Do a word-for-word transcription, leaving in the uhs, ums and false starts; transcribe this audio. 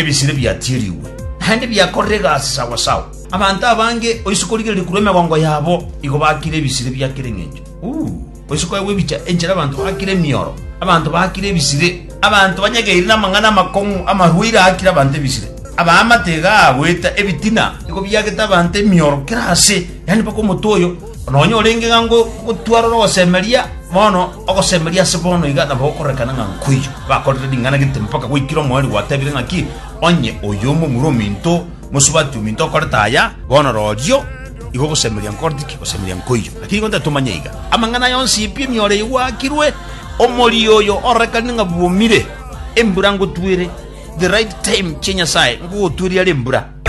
ebisire byatiriwe hande byakorega sawa sawa abantu abange oyisukolike likureme wango yabo igo bakire ebisire byakire ngenjo uh oyisukoye webicha enjera abantu bakire mioro abantu bakire ebisire abantu banyageirina mangana makongu amaruira akira abantu ebisire aba amatega weta ebitina igo byageta abantu mioro krase yani bako motoyo nonyo olenge ngango gutwara no semeria mono ogosemeria sebono igana bokorekana ngankuyo bakorera dingana gite mpaka kwikiro mwali watebire ngaki onye oyomo murominto musubati minto kortaya bono rodio igo gosemeria nkortiki gosemeria nkuyo lakini konta tumanyeiga amangana yonsi ipie miore iwakirwe omori oyo orekana ngabumire emburango twire the right time chenya sai ngo twiri ali mbura